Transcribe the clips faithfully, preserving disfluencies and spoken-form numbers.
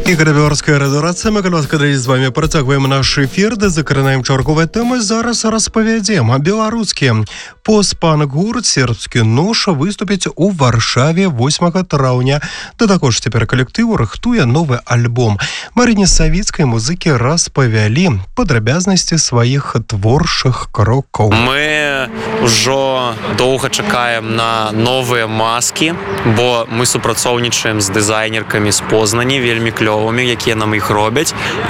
Ігор Беларуская радыёрацыя. Мы калёска з вами працягваем наш эфір, де закранаем чарговыя тэмы. Зараз распавядзем. Беларускі пост-панк-гурт «Сербскі нож» выступіць у Варшаве восьмага траўня. Да також цяпер калектыву рыхтуе новы альбом. Марыне Савіцкай музыкі распавялі падрабязнасці сваіх творчых крокаў. Мы ўжо доўга чакаем на новыя маскі, бо мы супрацоўнічаем з дызайнеркамі з Познані, вельмі клёвымі, якія нам іх робяць.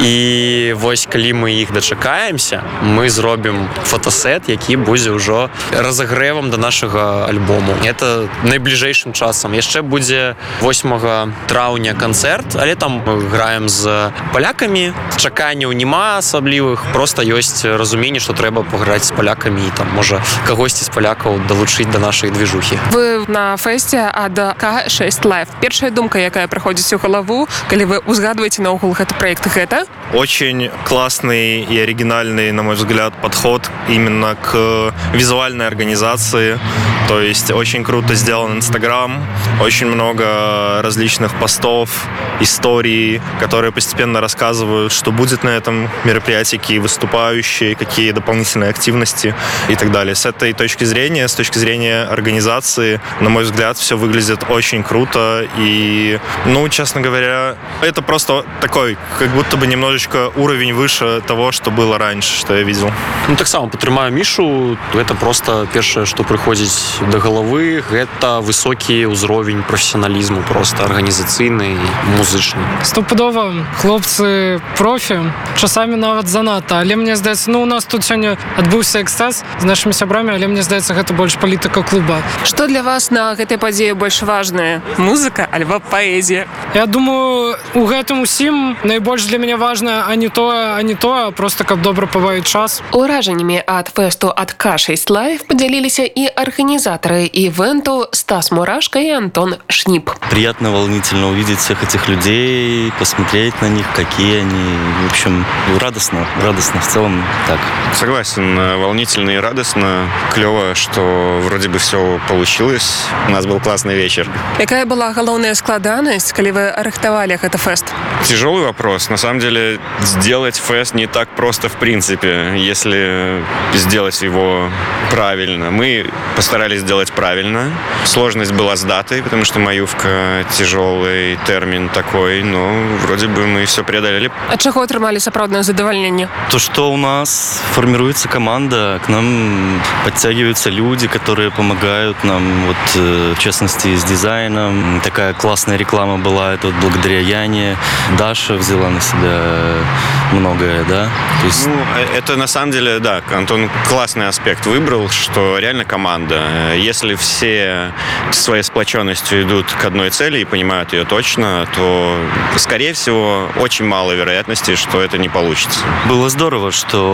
І вось калі мы іх дачакаемся, мы зробім фотосет, які будзе ўжо разагрэвам да нашага альбому. Это найбліжэйшым часам. Яшчэ будзе восьмага траўня канцэрт, але там мы граем з палякамі. Чаканняў няма асаблівых, проста ёсць разуменне, што трэба паграць з палякамі і там можа кагосьці з палякаў далучыць да нашай движухі. Вы на фэсце ад ка шэсць Live. Першая думка, якая прыходзіць у галаву, калі вы узгадываете наогул гэты проект, гэта? Очень классный и оригинальный, на мой взгляд, подход именно к визуальной организации. То есть очень круто сделан Инстаграм, очень много различных постов, историй, которые постепенно рассказывают, что будет на этом мероприятии, какие выступающие, какие дополнительные активности и так далее. С этой точки зрения, с точки зрения организации, на мой взгляд, все выглядит очень круто. И, ну, честно говоря, это просто такой, как будто бы немножечко уровень выше того, что было раньше, что я видел. Ну, так само падтрымаю Мішу. Это просто першае, што прыходзіць да галавы, гэта высокі ўзровень прафесіяналізму, просто арганізацыйны і музычны. Стопудова, хлопцы профі, часамі нават занадта, але мне здаецца, ну у нас тут сёння адбыўся эксцэс з нашымі сябрамі, але мне здаецца, гэта больш палітыка клуба. Што для вас на гэтай падзеі больш важнае? Музыка альбо паэзія? Я думаю, у гэтым усім найбольш для мяне важна а не тое, а не тое, просто каб добра пабавіць час. Уражаннямі ад фэсту ад ка шэсць Live подзяліліся і арганізатары ивенту Стас Мурашко и Антон Шнип. Приятно, волнительно увидеть всех этих людей, посмотреть на них, какие они. В общем, радостно, радостно в целом так. Согласен, волнительно и радостно. Клево, что вроде бы все получилось. У нас был классный вечер. Какая была главная складанность, когда вы рыхтовали этот фест? Тяжелый вопрос. На самом деле, сделать фест не так просто в принципе, если сделать его правильно. Мы постарались сделать правильно. Сложность была с датой, потому что маёвка тяжелый термин такой, но вроде бы мы все преодолели. От чего отрымали сапраўднае задовольнение? То, что у нас формируется команда, к нам подтягиваются люди, которые помогают нам, вот, в частности, с дизайном. Такая классная реклама была, это вот благодаря Яне. Даша взяла на себя многое, да? То есть... Ну, это на самом деле, да, Антон классный аспект выбрал, что реально команда. Если все своей сплоченностью идут к одной цели и понимают ее точно, то, скорее всего, очень мало вероятности, что это не получится. Было здорово,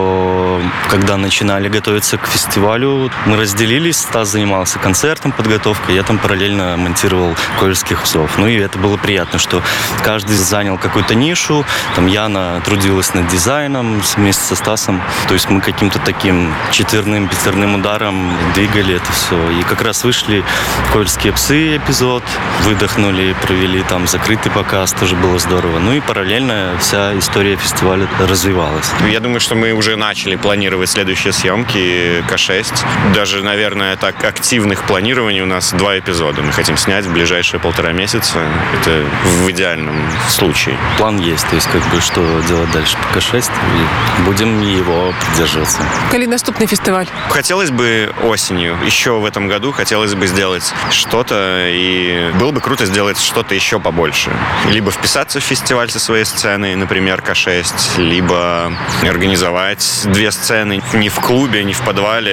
что когда начинали готовиться к фестивалю, мы разделились. Стас занимался концертом, подготовкой, я там параллельно монтировал «Кольских псов». Ну и это было приятно, что каждый занял какую-то нишу. Там Яна трудилась над дизайном вместе со Стасом. То есть мы каким-то таким четверным, пятерным ударом двигали это все. И как раз вышли «Кольские псы» эпизод, выдохнули, провели там закрытый показ, тоже было здорово. Ну и параллельно вся история фестиваля развивалась. Я думаю, что мы уже начали планировать следующие съемки ка шесть. Даже, наверное, так активных планирований у нас два эпизода. Мы хотим снять в ближайшие полтора месяца. Это в идеальном случае. План есть, то есть как бы что делать дальше по ка шесть, и будем его придерживаться. Коли наступный фестиваль? Хотелось бы осенью, еще в этом году хотелось бы сделать что-то, и было бы круто сделать что-то еще побольше. Либо вписаться в фестиваль со своей сценой, например, ка шесть, либо организовать две сцены не в клубе, не в подвале,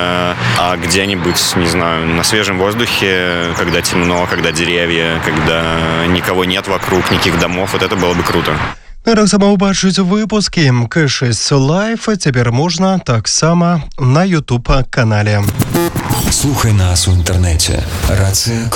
а где-нибудь, не знаю, на свежем воздухе, когда темно, когда деревья, когда никого нет вокруг, никаких домов. Вот это было бы круто. Таксама убачыць выпускі ка шэсць Live цяпер можна таксама на YouTube канале. Слухай нас у інтэрнэце рацыя